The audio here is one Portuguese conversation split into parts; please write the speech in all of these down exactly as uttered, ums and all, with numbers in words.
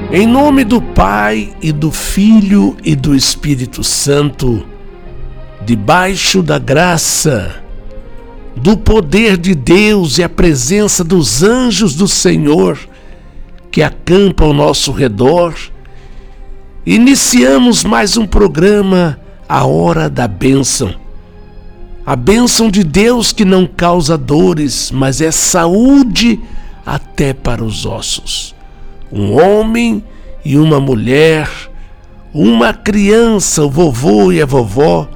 Em nome do Pai e do Filho e do Espírito Santo, debaixo da graça, do poder de Deus e a presença dos anjos do Senhor que acampam ao nosso redor, iniciamos mais um programa, A Hora da Bênção. A bênção de Deus que não causa dores, mas é saúde até para os ossos. Um homem e uma mulher, uma criança, o vovô e a vovó,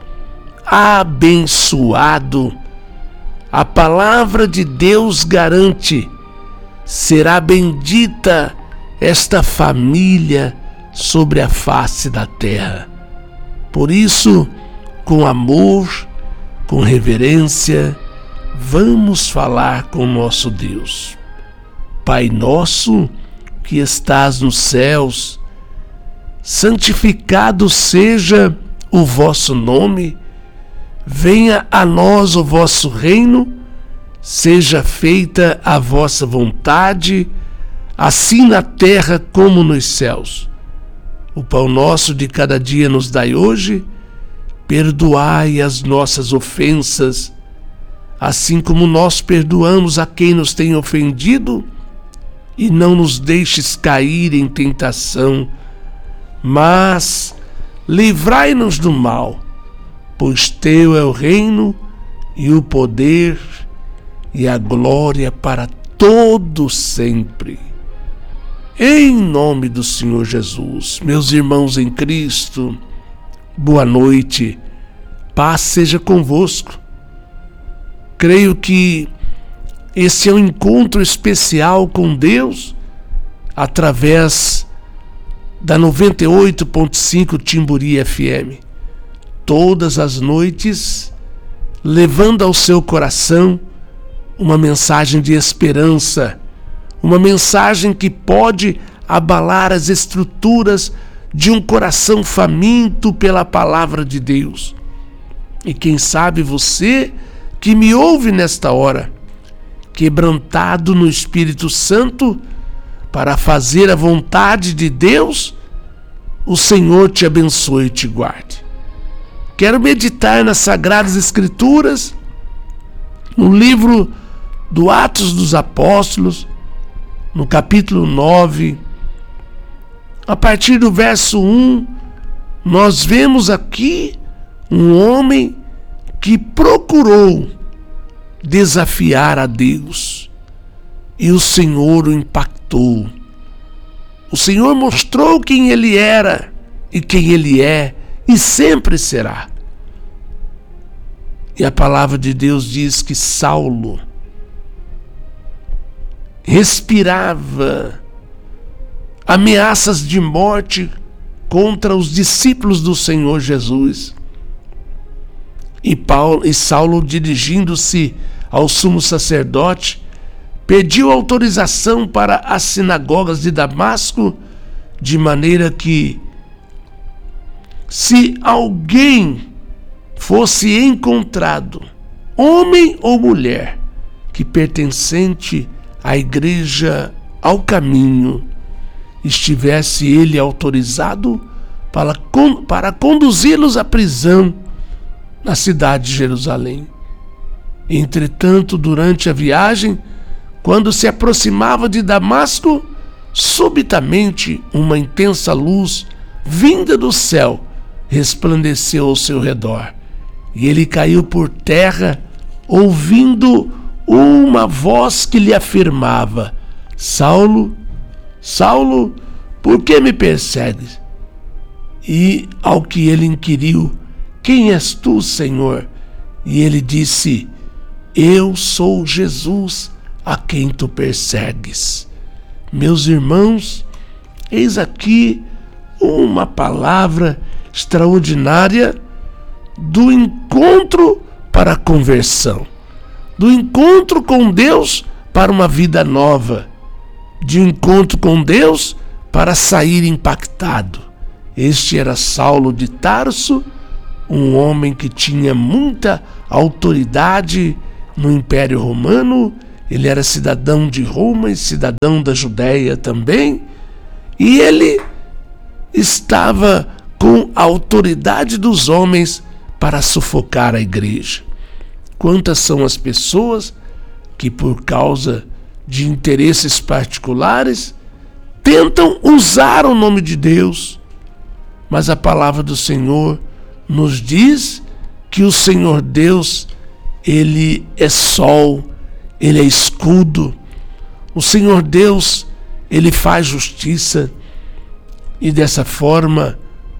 abençoado. A palavra de Deus garante: será bendita esta família sobre a face da terra. Por isso, com amor, com reverência, vamos falar com nosso Deus. Pai nosso que estás nos céus, santificado seja o vosso nome, venha a nós o vosso reino, seja feita a vossa vontade, assim na terra como nos céus. O pão nosso de cada dia nos dai hoje, perdoai as nossas ofensas, assim como nós perdoamos a quem nos tem ofendido, e não nos deixes cair em tentação, mas livrai-nos do mal, pois teu é o reino e o poder e a glória para todo sempre. Em nome do Senhor Jesus, meus irmãos em Cristo, boa noite, paz seja convosco. Creio que esse é um encontro especial com Deus, através da noventa e oito ponto cinco Timburi F M. Todas as noites, levando ao seu coração uma mensagem de esperança, uma mensagem que pode abalar as estruturas de um coração faminto pela palavra de Deus. E quem sabe você que me ouve nesta hora, quebrantado no Espírito Santo, para fazer a vontade de Deus, o Senhor te abençoe e te guarde. Quero meditar nas Sagradas Escrituras, no livro do Atos dos Apóstolos, no capítulo nove, a partir do verso um, nós vemos aqui um homem que procurou desafiar a Deus, e o Senhor o impactou. O Senhor mostrou quem ele era e quem ele é e sempre será. E a palavra de Deus diz que Saulo respirava ameaças de morte contra os discípulos do Senhor Jesus. E, Paulo, e Saulo, dirigindo-se ao sumo sacerdote, pediu autorização para as sinagogas de Damasco, de maneira que, se alguém fosse encontrado, homem ou mulher, que pertencente à igreja ao caminho, estivesse ele autorizado para, para conduzi-los à prisão na cidade de Jerusalém. Entretanto, durante a viagem, quando se aproximava de Damasco, subitamente uma intensa luz vinda do céu resplandeceu ao seu redor, e ele caiu por terra, ouvindo uma voz que lhe afirmava: Saulo, Saulo, por que me persegues? E ao que ele inquiriu: quem és tu, Senhor? E ele disse: eu sou Jesus, a quem tu persegues. Meus irmãos, eis aqui uma palavra extraordinária do encontro para a conversão, do encontro com Deus para uma vida nova, de encontro com Deus para sair impactado. Este era Saulo de Tarso, um homem que tinha muita autoridade no Império Romano. Ele era cidadão de Roma e cidadão da Judéia também, E ele estava com a autoridade dos homens para sufocar a igreja. Quantas são as pessoas que, por causa de interesses particulares, tentam usar o nome de Deus, mas a palavra do Senhor nos diz que o Senhor Deus, Ele é sol, Ele é escudo. O Senhor Deus, Ele faz justiça. E dessa forma,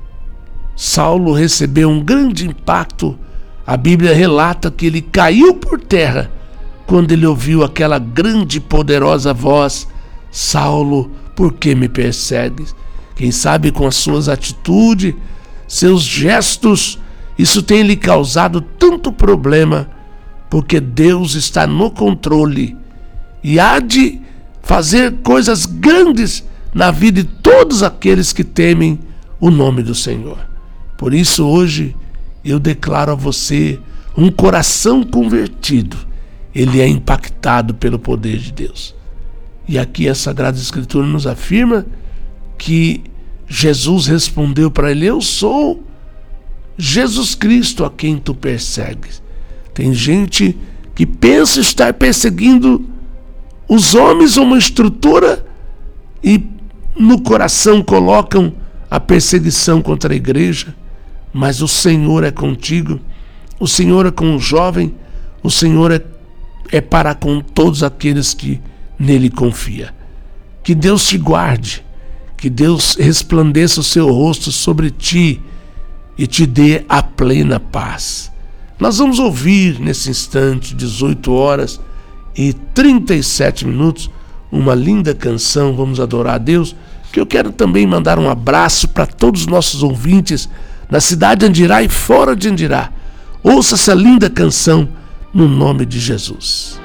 Saulo recebeu um grande impacto. A Bíblia relata que ele caiu por terra quando ele ouviu aquela grande e poderosa voz: Saulo, por que me persegues? Quem sabe com as suas atitudes, seus gestos, isso tem lhe causado tanto problema, porque Deus está no controle e há de fazer coisas grandes na vida de todos aqueles que temem o nome do Senhor. Por isso hoje eu declaro a você um coração convertido. Ele é impactado pelo poder de Deus. E aqui a Sagrada Escritura nos afirma que Jesus respondeu para ele: eu sou Jesus Cristo a quem tu persegues. Tem gente que pensa estar perseguindo os homens ou uma estrutura e no coração colocam a perseguição contra a igreja, mas o Senhor é contigo, o Senhor é com o jovem, o Senhor é, é para com todos aqueles que nele confia. Que Deus te guarde, que Deus resplandeça o seu rosto sobre ti e te dê a plena paz. Nós vamos ouvir nesse instante, dezoito horas e trinta e sete minutos, uma linda canção. Vamos adorar a Deus, que eu quero também mandar um abraço para todos os nossos ouvintes na cidade de Andirá e fora de Andirá. Ouça essa linda canção no nome de Jesus.